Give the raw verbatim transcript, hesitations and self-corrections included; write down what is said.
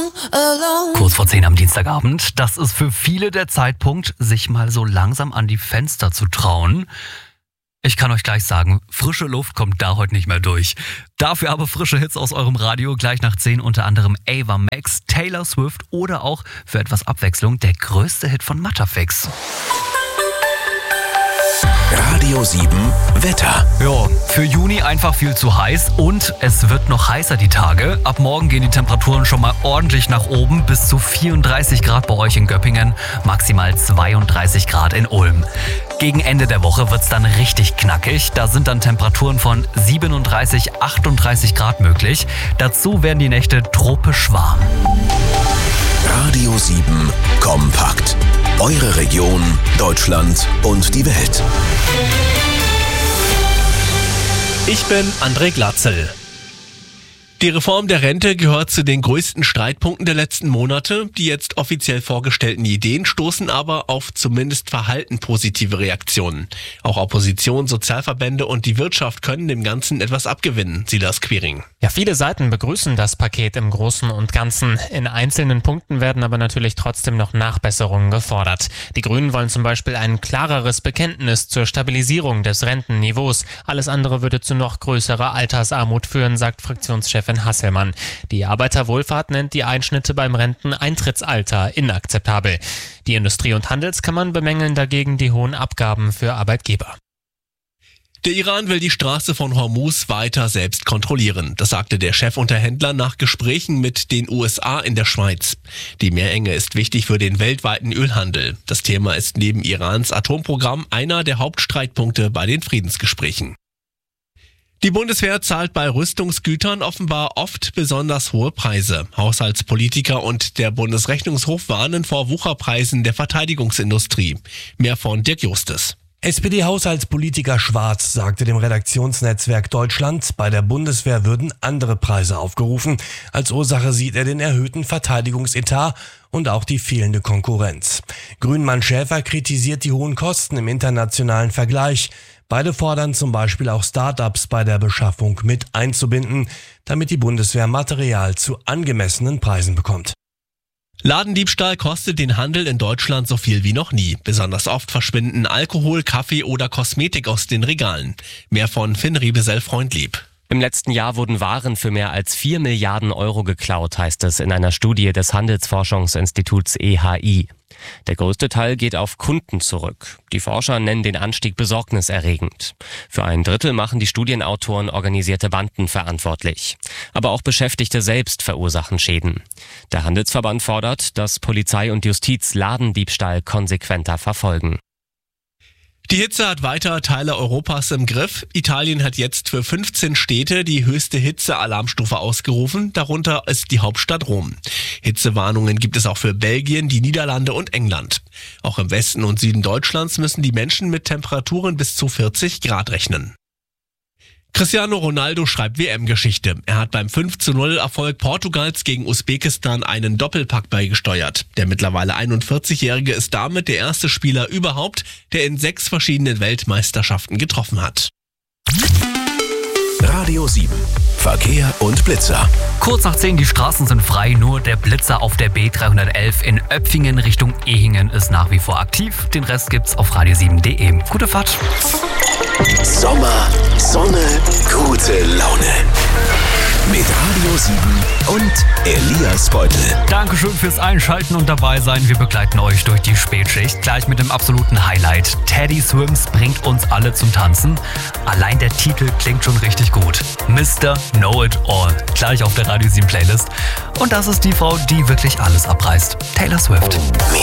Kurz vor zehn am Dienstagabend. Das ist für viele der Zeitpunkt, sich mal so langsam an die Fenster zu trauen. Ich kann euch gleich sagen, frische Luft kommt da heute nicht mehr durch. Dafür aber frische Hits aus eurem Radio, gleich nach zehn, unter anderem Ava Max, Taylor Swift oder auch für etwas Abwechslung der größte Hit von Matterfix. Radio sieben Wetter. Ja, für Juni einfach viel zu heiß und es wird noch heißer die Tage. Ab morgen gehen die Temperaturen schon mal ordentlich nach oben, bis zu vierunddreißig Grad bei euch in Göppingen, maximal zweiunddreißig Grad in Ulm. Gegen Ende der Woche wird's dann richtig knackig. Da sind dann Temperaturen von siebenunddreißig, achtunddreißig Grad möglich. Dazu werden die Nächte tropisch warm. Radio sieben kompakt. Eure Region, Deutschland und die Welt. Ich bin André Glatzel. Die Reform der Rente gehört zu den größten Streitpunkten der letzten Monate. Die jetzt offiziell vorgestellten Ideen stoßen aber auf zumindest verhalten positive Reaktionen. Auch Opposition, Sozialverbände und die Wirtschaft können dem Ganzen etwas abgewinnen. Silas Quiring. Ja, viele Seiten begrüßen das Paket im Großen und Ganzen. In einzelnen Punkten werden aber natürlich trotzdem noch Nachbesserungen gefordert. Die Grünen wollen zum Beispiel ein klareres Bekenntnis zur Stabilisierung des Rentenniveaus. Alles andere würde zu noch größerer Altersarmut führen, sagt Fraktionschefin Hasselmann. Die Arbeiterwohlfahrt nennt die Einschnitte beim Renteneintrittsalter inakzeptabel. Die Industrie- und Handelskammern bemängeln dagegen die hohen Abgaben für Arbeitgeber. Der Iran will die Straße von Hormuz weiter selbst kontrollieren. Das sagte der Chefunterhändler nach Gesprächen mit den U S A in der Schweiz. Die Meerenge ist wichtig für den weltweiten Ölhandel. Das Thema ist neben Irans Atomprogramm einer der Hauptstreitpunkte bei den Friedensgesprächen. Die Bundeswehr zahlt bei Rüstungsgütern offenbar oft besonders hohe Preise. Haushaltspolitiker und der Bundesrechnungshof warnen vor Wucherpreisen der Verteidigungsindustrie. Mehr von Dirk Justus. S P D-Haushaltspolitiker Schwarz sagte dem Redaktionsnetzwerk Deutschland, bei der Bundeswehr würden andere Preise aufgerufen. Als Ursache sieht er den erhöhten Verteidigungsetat und auch die fehlende Konkurrenz. Grünmann Schäfer kritisiert die hohen Kosten im internationalen Vergleich. Beide fordern zum Beispiel auch Start-ups bei der Beschaffung mit einzubinden, damit die Bundeswehr Material zu angemessenen Preisen bekommt. Ladendiebstahl kostet den Handel in Deutschland so viel wie noch nie. Besonders oft verschwinden Alkohol, Kaffee oder Kosmetik aus den Regalen. Mehr von Finn Riebesell-Freundlieb. Im letzten Jahr wurden Waren für mehr als vier Milliarden Euro geklaut, heißt es in einer Studie des Handelsforschungsinstituts E H I. Der größte Teil geht auf Kunden zurück. Die Forscher nennen den Anstieg besorgniserregend. Für ein Drittel machen die Studienautoren organisierte Banden verantwortlich. Aber auch Beschäftigte selbst verursachen Schäden. Der Handelsverband fordert, dass Polizei und Justiz Ladendiebstahl konsequenter verfolgen. Die Hitze hat weiter Teile Europas im Griff. Italien hat jetzt für fünfzehn Städte die höchste Hitzealarmstufe ausgerufen. Darunter ist die Hauptstadt Rom. Hitzewarnungen gibt es auch für Belgien, die Niederlande und England. Auch im Westen und Süden Deutschlands müssen die Menschen mit Temperaturen bis zu vierzig Grad rechnen. Cristiano Ronaldo schreibt W M-Geschichte. Er hat beim fünf zu null Erfolg Portugals gegen Usbekistan einen Doppelpack beigesteuert. Der mittlerweile einundvierzigjährige ist damit der erste Spieler überhaupt, der in sechs verschiedenen Weltmeisterschaften getroffen hat. Radio sieben. Verkehr und Blitzer. Kurz nach zehn, die Straßen sind frei, nur der Blitzer auf der B dreihundertelf in Öpfingen Richtung Ehingen ist nach wie vor aktiv. Den Rest gibt's auf radio sieben punkt de. Gute Fahrt. Sommer, Sonne, gute Laune. Mit Radio sieben und Elias Beutel. Dankeschön fürs Einschalten und dabei sein. Wir begleiten euch durch die Spätschicht. Gleich mit dem absoluten Highlight. Teddy Swims bringt uns alle zum Tanzen. Allein der Titel klingt schon richtig gut. Mister Know It All. Gleich auf der Radio sieben Playlist. Und das ist die Frau, die wirklich alles abreißt. Taylor Swift. Mehr